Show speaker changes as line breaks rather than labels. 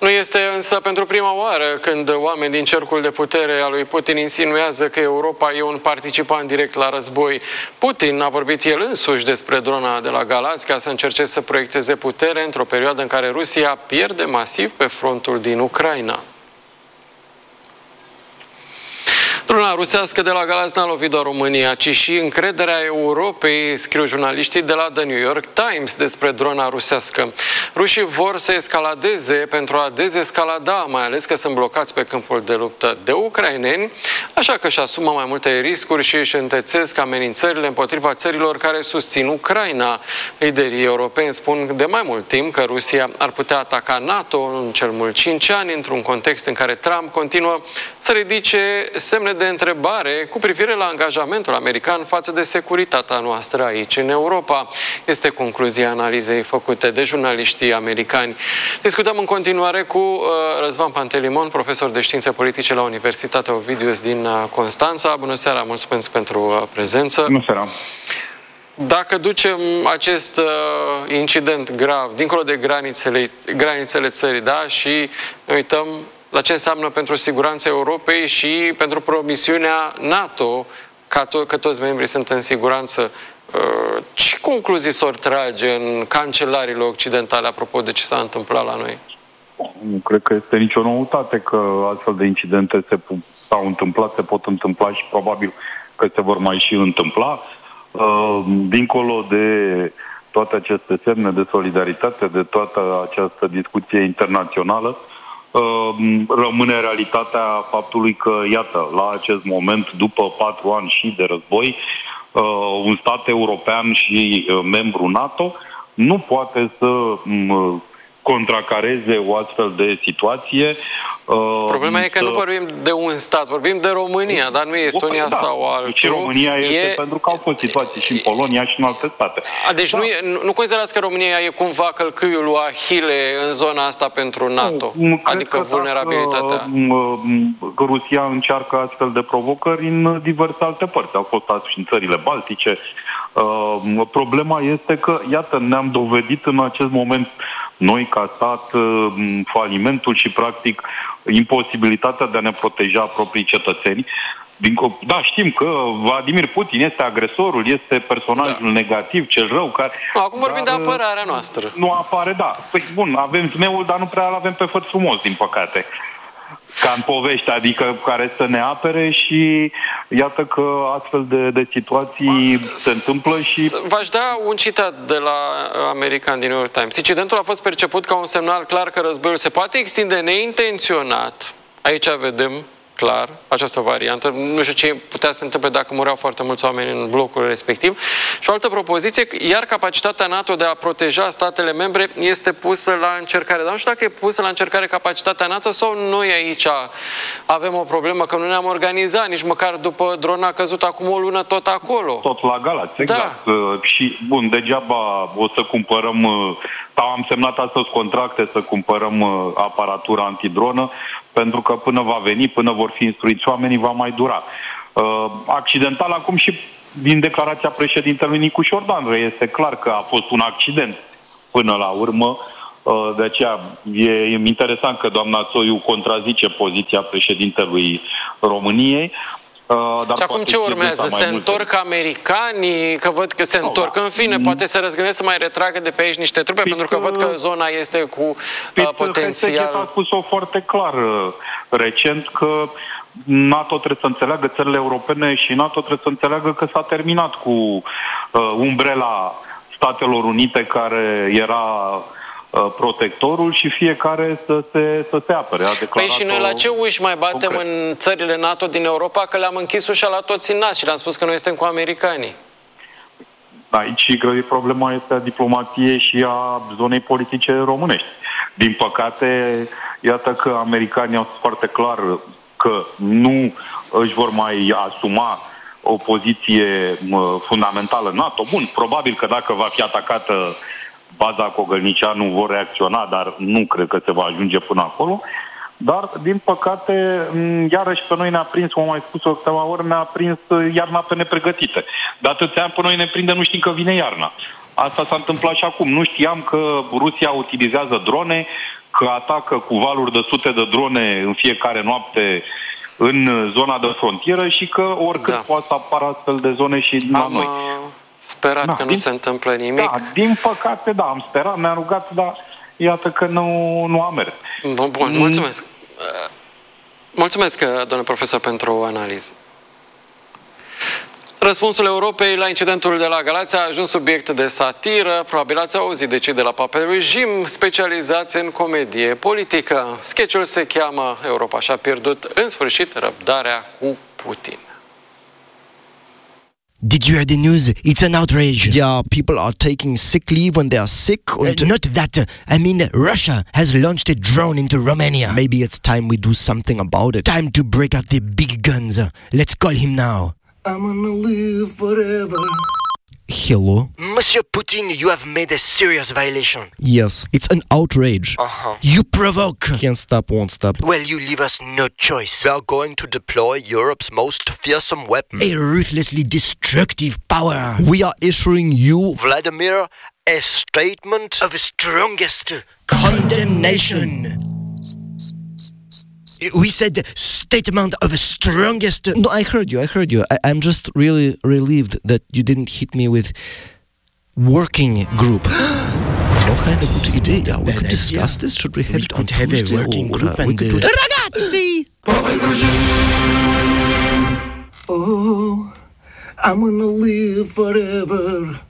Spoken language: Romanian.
Nu este însă pentru prima oară când oameni din cercul de putere al lui Putin insinuează că Europa e un participant direct la război. Putin a vorbit el însuși despre drona de la Galați ca să încerce să proiecteze putere într-o perioadă în care Rusia pierde masiv pe frontul din Ucraina. Drona rusească de la Galați n-a lovit doar România, ci și încrederea Europei, scriu jurnaliștii de la The New York Times despre drona rusească. Rușii vor să escaladeze pentru a dezescalada, mai ales că sunt blocați pe câmpul de luptă de ucraineni, așa că își asumă mai multe riscuri și își întețesc amenințările împotriva țărilor care susțin Ucraina. Liderii europeni spun de mai mult timp că Rusia ar putea ataca NATO în cel mult 5 ani, într-un context în care Trump continuă să ridice semne de întrebare cu privire la angajamentul american față de securitatea noastră aici în Europa. Este concluzia analizei făcute de jurnaliștii americani. Discutăm în continuare cu Răzvan Pantelimon, profesor de științe politice la Universitatea Ovidius din Constanța. Bună seara, mulțumesc pentru prezență.
Bună seara.
Dacă ducem acest incident grav dincolo de granițele țării, da, și ne uităm la ce înseamnă pentru siguranța Europei și pentru promisiunea NATO că toți membrii sunt în siguranță, ce concluzii s-or trage în cancelarile occidentale apropo de ce s-a întâmplat la noi?
Nu cred că este nicio noutate că astfel de incidente s-au întâmplat, se pot întâmpla și probabil că se vor mai și întâmpla. Dincolo de toate aceste semne de solidaritate, de toată această discuție internațională, rămâne realitatea faptului că, iată, la acest moment, după 4 ani și de război, un stat european și membru NATO nu poate să contracareze o astfel de situație.
Problema e că nu vorbim de un stat, vorbim de România, dar nu e Estonia sau altul.
Și România este pentru că au fost situații și în Polonia și în alte state.
Deci nu considerați că România e cumva călcâiul lui Ahile în zona asta pentru NATO? Adică vulnerabilitatea?
Rusia încearcă astfel de provocări în diverse alte părți. Au fost și în țările baltice. Problema este că, iată, ne-am dovedit în acest moment noi ca stat falimentul și practic imposibilitatea de a ne proteja proprii cetățeni. Da, știm că Vladimir Putin este agresorul, este personajul negativ, cel rău care...
Acum vorbim de apărarea noastră.
Nu apare, da. Păi bun, avem zmeul, dar nu prea l-avem pe făt frumos, din păcate. Ca în povești, adică care să ne apere și iată că astfel de situații se întâmplă și...
V-aș da un citat de la american din New York Times. Incidentul a fost perceput ca un semnal clar că războiul se poate extinde neintenționat. Aici vedem clar această variantă. Nu știu ce putea să se întâmple dacă mureau foarte mulți oameni în blocul respectiv. Și o altă propoziție, iar capacitatea NATO de a proteja statele membre este pusă la încercare. Dar nu știu dacă e pusă la încercare capacitatea NATO sau noi aici avem o problemă că nu ne-am organizat, nici măcar după drona a căzut acum o lună tot acolo.
Tot la Galați, exact. Da. Și, bun, degeaba o să cumpărăm, sau am semnat astăzi contracte să cumpărăm aparatura antidronă, pentru că până va veni, până vor fi instruiți oamenii, va mai dura. Accidental acum și din declarația președintelui Nicu Șordan este clar că a fost un accident până la urmă. De aceea e interesant că doamna Țoiu contrazice poziția președintelui României.
Dar și acum ce urmează? Se întorc americanii? Că văd că se întorc. În fine, poate se răzgândesc să mai retragă de pe aici niște trupe, pentru că văd că zona este cu potențial...
a spus-o foarte clar recent că NATO trebuie să înțeleagă, țările europene și NATO trebuie să înțeleagă că s-a terminat cu umbrela Statelor Unite care era protectorul și fiecare să se apere.
Păi și noi la ce uși mai batem în țările NATO din Europa, că le-am închis ușa la toți în nas și le-am spus că noi suntem cu americanii?
Aici problema este a diplomației și a zonei politice românești. Din păcate, iată că americanii au spus foarte clar că nu își vor mai asuma o poziție fundamentală NATO. Bun, probabil că dacă va fi atacată baza Cogălnicea nu vor reacționa, dar nu cred că se va ajunge până acolo. Dar, din păcate, iarăși pe noi ne-a prins, cum am mai spus o câteva ori, ne-a prins iarna pe nepregătite. De atâția ani pe noi ne prinde, nu știm că vine iarna. Asta s-a întâmplat și acum. Nu știam că Rusia utilizează drone, că atacă cu valuri de sute de drone în fiecare noapte în zona de frontieră și că oricât poate să apară astfel de zone și la noi.
Sperat că nu se întâmplă nimic.
Da, din păcate, da, am sperat, mi-am rugat, dar iată că nu a mers.
Bun, mulțumesc. Mulțumesc, domnule profesor, pentru analiză. Răspunsul Europei la incidentul de la Galați a ajuns subiect de satiră. Probabil ați auzit de cei de la Papel Regim, specializați în comedie politică. Sketch-ul se cheamă Europa și-a pierdut în sfârșit răbdarea cu Putin.
Did you hear the news? It's an outrage. Yeah, people are taking sick leave when they are sick. Not that. I mean, Russia has launched a drone into Romania. Maybe it's time we do something about it. Time to break out the big guns. Let's call him now. I'm gonna live forever. Hello? Monsieur Putin, you have made a serious violation. Yes, it's an outrage. You provoke. Can't stop, won't stop. Well, you leave us no choice. We are going to deploy Europe's most fearsome weapon. A ruthlessly destructive power. We are issuing you, Vladimir, a statement of the strongest condemnation. We said statement of the strongest... No, I heard you. I'm just really relieved that you didn't hit me with working group. No kind of good idea. Yeah, we could discuss this. Should we have it on Tuesday? A working group and Ragazzi! Oh, I'm gonna live forever.